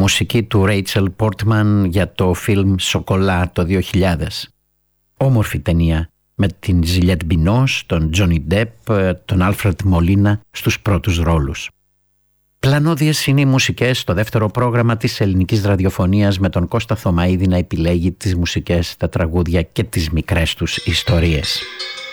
μουσική του Ρέιτσελ Πόρτμαν για το φιλμ «Σοκολά» το 2000. Όμορφη ταινία με την Ζιλιέτ Μπινός, τον Τζόνι Ντεπ, τον Άλφρεντ Μολίνα στους πρώτους ρόλους. Πλανώδιες είναι οι μουσικές στο δεύτερο πρόγραμμα της ελληνικής ραδιοφωνίας, με τον Κώστα Θωμαίδη να επιλέγει τις μουσικές, τα τραγούδια και τις μικρές τους ιστορίες.